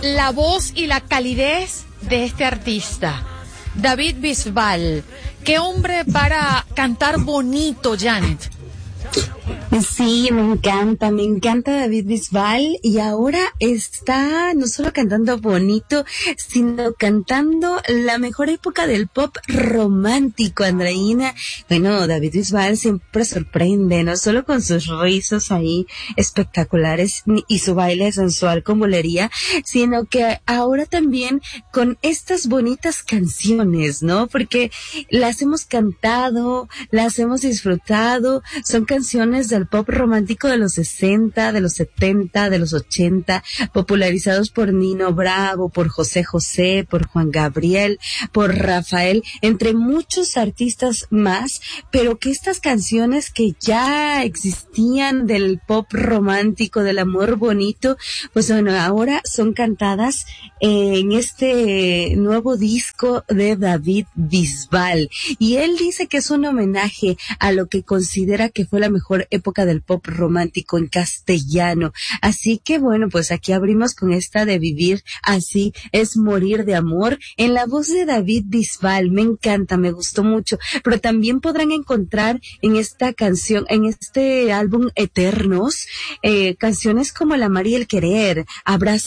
la voz y la calidez de este artista, David Bisbal. Qué hombre para cantar bonito, Janet. Sí, me encanta David Bisbal, y ahora está no solo cantando bonito, sino cantando la mejor época del pop romántico, Andreina. Bueno, David Bisbal siempre sorprende, no solo con sus rizos ahí espectaculares y su baile sensual con bolería, sino que ahora también con estas bonitas canciones, ¿no? Porque las hemos cantado, las hemos disfrutado, son canciones del pop romántico de los 60, de los 70, de los 80, popularizados por Nino Bravo, por José José, por Juan Gabriel, por Rafael, entre muchos artistas más, pero que estas canciones que ya existían del pop romántico, del amor bonito, pues bueno, ahora son cantadas en este nuevo disco de David Bisbal. Y él dice que es un homenaje a lo que considera que fue la mejor época del pop romántico en castellano. Así que bueno, pues aquí abrimos con esta de Vivir así es morir de amor, en la voz de David Bisbal. Me encanta, me gustó mucho, pero también podrán encontrar en esta canción, en este álbum Eternos, canciones como El amar y el querer, Abraza